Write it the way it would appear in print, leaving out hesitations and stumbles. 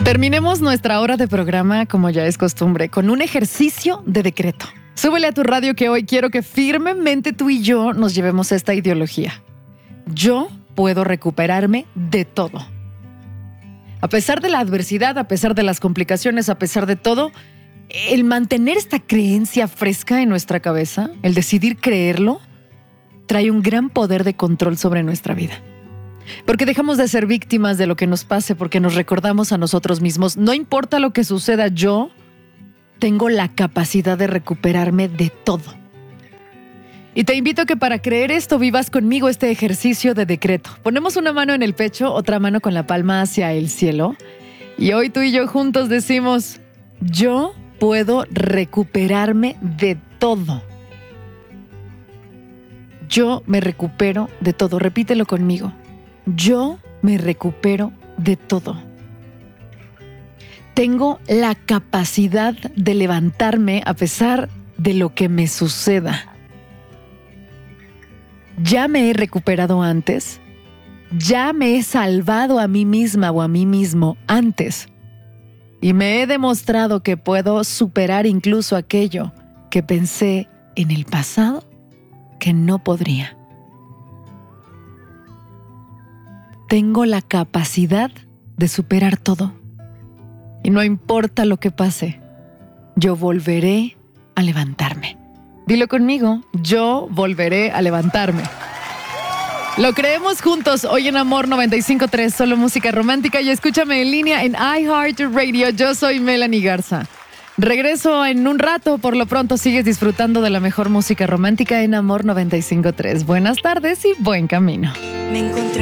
Terminemos nuestra hora de programa, como ya es costumbre, con un ejercicio de decreto. Súbele a tu radio que hoy quiero que firmemente tú y yo nos llevemos esta ideología. Yo puedo recuperarme de todo. A pesar de la adversidad, a pesar de las complicaciones, a pesar de todo, el mantener esta creencia fresca en nuestra cabeza, el decidir creerlo, trae un gran poder de control sobre nuestra vida. Porque dejamos de ser víctimas de lo que nos pase, porque nos recordamos a nosotros mismos. No importa lo que suceda, yo tengo la capacidad de recuperarme de todo. Y te invito a que para creer esto vivas conmigo este ejercicio de decreto. Ponemos una mano en el pecho, otra mano con la palma hacia el cielo. Y hoy tú y yo juntos decimos, yo puedo recuperarme de todo. Yo me recupero de todo. Repítelo conmigo. Yo me recupero de todo. Tengo la capacidad de levantarme a pesar de lo que me suceda. Ya me he recuperado antes. Ya me he salvado a mí misma o a mí mismo antes. Y me he demostrado que puedo superar incluso aquello que pensé en el pasado que no podría. Tengo la capacidad de superar todo. Y no importa lo que pase, yo volveré a levantarme. Dilo conmigo, yo volveré a levantarme. Lo creemos juntos hoy en Amor 95.3, solo música romántica, y escúchame en línea en iHeartRadio. Yo soy Melanie Garza. Regreso en un rato, por lo pronto sigues disfrutando de la mejor música romántica en Amor 95.3. Buenas tardes y buen camino. Me encontré